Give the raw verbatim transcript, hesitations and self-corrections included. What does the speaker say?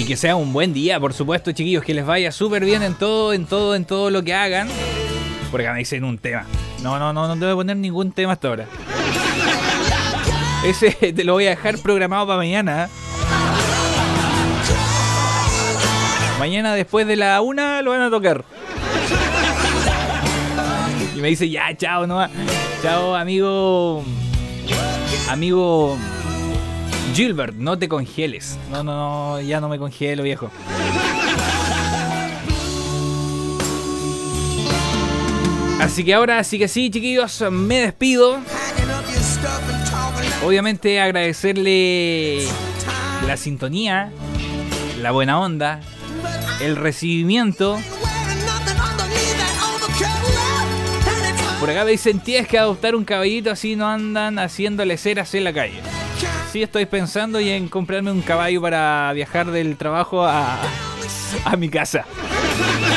que sea un buen día, por supuesto, chiquillos, que les vaya súper bien en todo, en todo, en todo lo que hagan. Por acá me dicen un tema. No, no, no, no te voy a poner ningún tema hasta ahora. Ese te lo voy a dejar programado para mañana, ¿eh? Mañana después de la una lo van a tocar. Y me dice, ya, chao, no va. Chao, amigo. Amigo Gilbert, no te congeles. No, no, no, ya no me congelo, viejo. Así que ahora sí que sí, chiquillos, me despido. Obviamente agradecerle la sintonía, la buena onda, el recibimiento. Por acá me dicen, tienes que adoptar un caballito, así no andan haciéndole ceras en la calle. Sí, estoy pensando y en comprarme un caballo para viajar del trabajo a, a mi casa.